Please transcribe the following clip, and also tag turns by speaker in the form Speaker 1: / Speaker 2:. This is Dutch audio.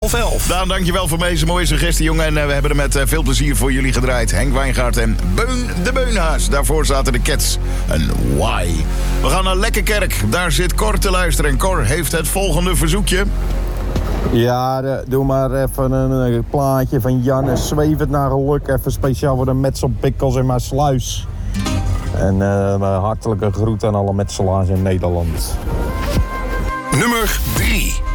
Speaker 1: 11:30.
Speaker 2: Daan, dankjewel voor deze mooie suggestie, jongen. En we hebben er met veel plezier voor jullie gedraaid. Henk Wijngaard en Beun de Beunhaas. Daarvoor zaten de Cats. Een Why. We gaan naar Lekkerkerk. Daar zit Cor te luisteren. En Cor heeft het volgende verzoekje.
Speaker 3: Ja, doe maar even een plaatje van Janne. Zweef het naar geluk. Even speciaal voor de metselpikkels in mijn sluis. En hartelijke groet aan alle metselaars in Nederland.
Speaker 1: Nummer 3.